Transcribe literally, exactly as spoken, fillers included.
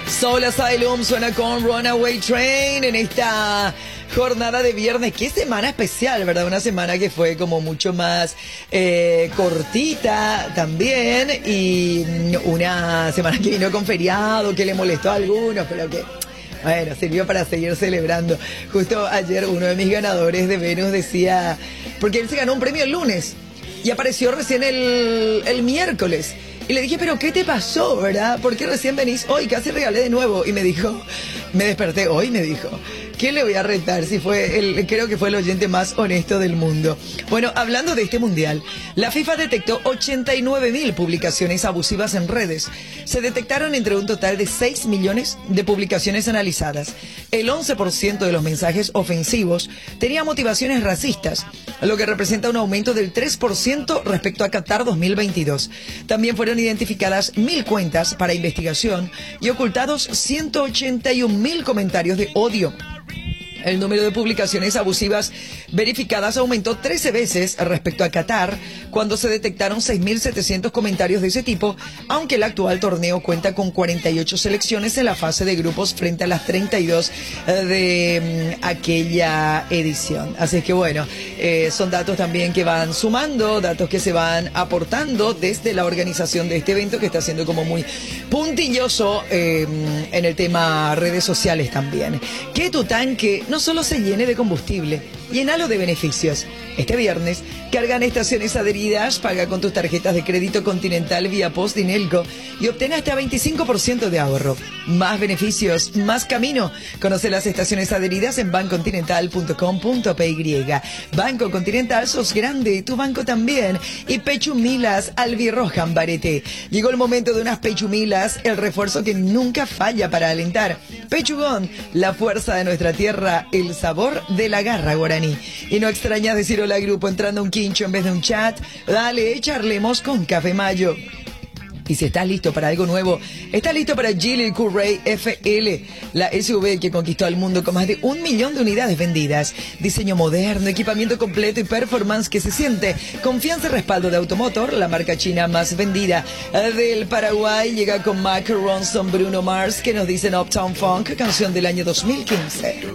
Soul Asylum suena con Runaway Train en esta jornada de viernes. Qué semana especial, ¿verdad? Una semana que fue como mucho más eh, cortita también, y una semana que vino con feriado, que le molestó a algunos, pero que... bueno, sirvió para seguir celebrando. Justo ayer uno de mis ganadores de Venus decía, porque él se ganó un premio el lunes y apareció recién el, el miércoles. Y le dije, pero ¿qué te pasó, verdad? ¿Por qué recién venís hoy? Casi regalé de nuevo. Y me dijo, me desperté hoy, me dijo, ¿qué le voy a retar? Si fue el, creo que fue el oyente más honesto del mundo. Bueno, hablando de este mundial, la FIFA detectó ochenta y nueve mil publicaciones abusivas en redes. Se detectaron entre un total de seis millones de publicaciones analizadas. El once por ciento de los mensajes ofensivos tenía motivaciones racistas, lo que representa un aumento del tres por ciento respecto a Qatar dos mil veintidós. También fueron identificadas mil cuentas para investigación y ocultados ciento ochenta y un mil comentarios de odio. El número de publicaciones abusivas verificadas aumentó trece veces respecto a Qatar, cuando se detectaron seis mil setecientos comentarios de ese tipo, aunque el actual torneo cuenta con cuarenta y ocho selecciones en la fase de grupos frente a las treinta y dos de um, aquella edición. Así que bueno, eh, son datos también que van sumando, datos que se van aportando desde la organización de este evento, que está siendo como muy puntilloso eh, en el tema redes sociales también. Que tu tanque no solo se llene de combustible, llénalo de beneficios. Este viernes, carga en estaciones adheridas, paga con tus tarjetas de crédito Continental vía Post y Nelco y obtén hasta veinticinco por ciento de ahorro. Más beneficios, más camino. Conoce las estaciones adheridas en bancontinental punto com punto p y. Banco Continental, sos grande, tu banco también. Y Pechumilas albirrojan barete. Llegó el momento de unas pechumilas, el refuerzo que nunca falla para alentar. Pechugón, la fuerza de nuestra tierra, el sabor de la garra guaraní. Y no extrañas decir hola grupo entrando a un quincho en vez de un chat. Dale, charlemos con Café Mayo. Y si estás listo para algo nuevo, estás listo para Geely Courier F L, la S U V que conquistó al mundo con más de un millón de unidades vendidas. Diseño moderno, equipamiento completo y performance que se siente. Confianza y respaldo de Automotor, la marca china más vendida del Paraguay. Llega con Mark Ronson, Bruno Mars, que nos dicen Uptown Funk, canción del año dos mil quince.